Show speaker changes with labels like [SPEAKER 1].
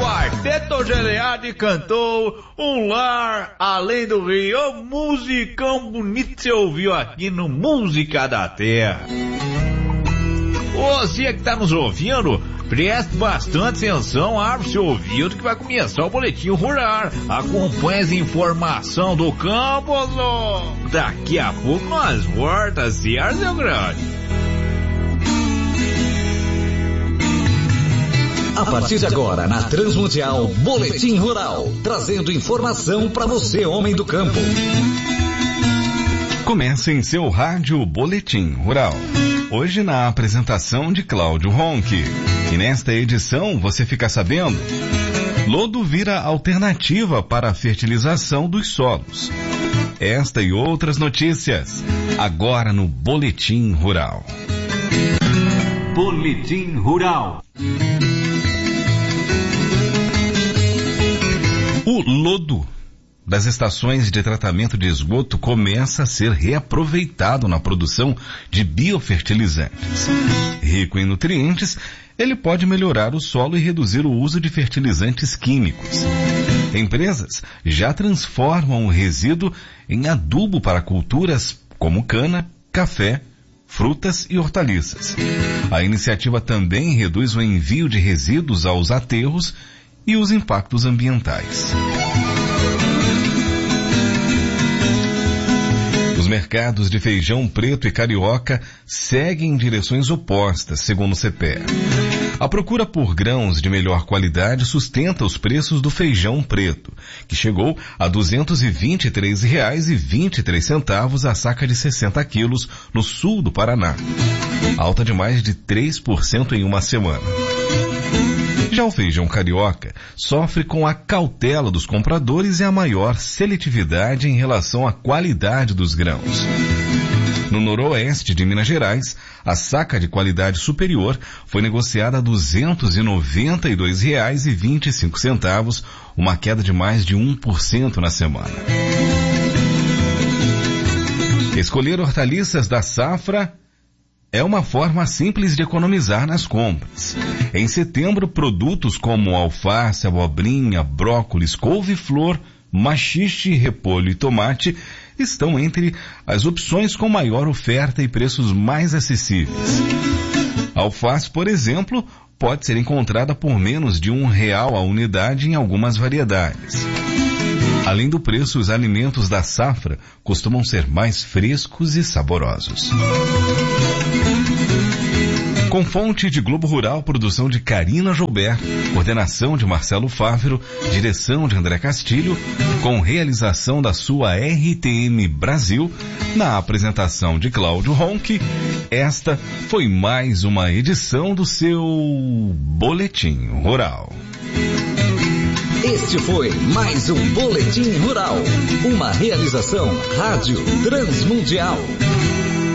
[SPEAKER 1] Quarteto Geleade cantou Um Lar Além do Rio, musicão bonito você ouviu aqui no Música da Terra. Você que tá nos ouvindo, preste bastante atenção, abre seu ouvido que vai começar o Boletim Rural. Acompanhe as informações do campo, daqui a pouco nós voltamos, certo, meu grande?
[SPEAKER 2] A partir de agora, na Transmundial, Boletim Rural, trazendo informação para você, homem do campo.
[SPEAKER 3] Comece em seu rádio Boletim Rural. Hoje na apresentação de Cláudio Ronchi. E nesta edição você fica sabendo: lodo vira alternativa para a fertilização dos solos. Esta e outras notícias, agora no Boletim Rural.
[SPEAKER 4] Boletim Rural.
[SPEAKER 3] O lodo das estações de tratamento de esgoto começa a ser reaproveitado na produção de biofertilizantes. Rico em nutrientes, ele pode melhorar o solo e reduzir o uso de fertilizantes químicos. Empresas já transformam o resíduo em adubo para culturas como cana, café, frutas e hortaliças. A iniciativa também reduz o envio de resíduos aos aterros e os impactos ambientais. Os mercados de feijão preto e carioca seguem em direções opostas, segundo o CPEA. A procura por grãos de melhor qualidade sustenta os preços do feijão preto, que chegou a R$ 223,23 a saca de 60 quilos no sul do Paraná, alta de mais de 3% em uma semana. Já o feijão carioca sofre com a cautela dos compradores e a maior seletividade em relação à qualidade dos grãos. No noroeste de Minas Gerais, a saca de qualidade superior foi negociada a R$ 292,25, uma queda de mais de 1% na semana. Escolher hortaliças da safra é uma forma simples de economizar nas compras. Em setembro, produtos como alface, abobrinha, brócolis, couve-flor, maxixe, repolho e tomate estão entre as opções com maior oferta e preços mais acessíveis. A alface, por exemplo, pode ser encontrada por menos de R$ 1 a unidade em algumas variedades. Além do preço, os alimentos da safra costumam ser mais frescos e saborosos. Com fonte de Globo Rural, produção de Karina Joubert, coordenação de Marcelo Fávero, direção de André Castilho, com realização da sua RTM Brasil, na apresentação de Cláudio Ronchi, esta foi mais uma edição do seu Boletim Rural.
[SPEAKER 2] Este foi mais um Boletim Rural, uma realização Rádio Transmundial.